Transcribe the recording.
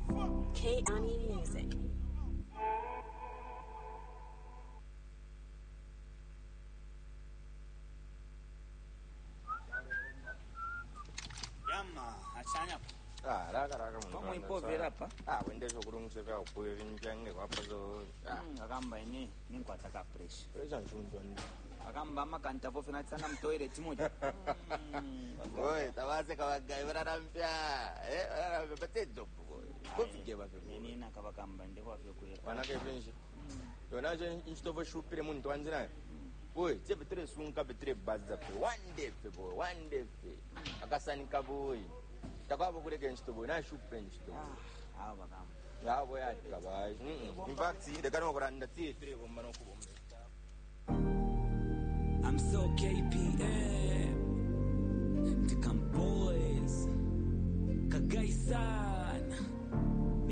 K-Ani Music. Yama, achanya. Raka Kama ipo vile hapa. Wendesho kurunguseka ukweli njenge kwapo zo. Akamba ini ninkwataka fresh. Pressure nchunzo ndi. Akamba makanta vo fina tsana mtoilet moja. Oi, tawaze kawagai bararampya. Bararampya batedo. Kofike bafe. Nini nakabakamba ndiko afyo kuye. Wanake finshi. Yona je inchitovo shupire muntu wanzina. Oi, tsebetre sunka betre bazza pe. One day pe. Akasanika boy. Takabo kuleke nchitovo na shupire nchitovo. Hawa bakamba. Yabo ya kabai. In fact, the kano kuranda theatre bombano kubombe. I'm so KPM, Tikam Boys, Kagaisa.